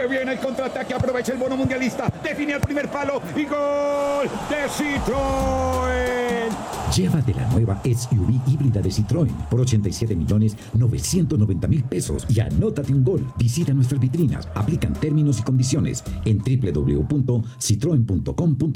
Se viene el contraataque, aprovecha el bono mundialista, define al primer palo y gol de Citroën. Llévate la nueva SUV híbrida de Citroën por 87.990.000 pesos y anótate un gol. Visita nuestras vitrinas, aplican términos y condiciones en www.citroen.com.